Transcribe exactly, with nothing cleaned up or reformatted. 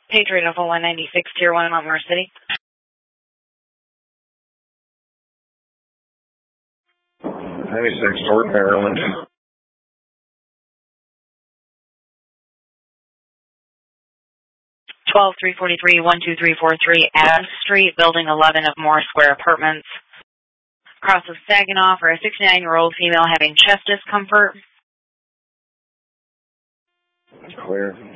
Patriot Alpha one ninety-six, Tier one, Mount Morris City. ninety-six, North Maryland. twelve three forty-three, one two three four three Adams Street, Building eleven of Morris Square Apartments. Cross of Saginaw for a sixty-nine-year-old female having chest discomfort. Clear.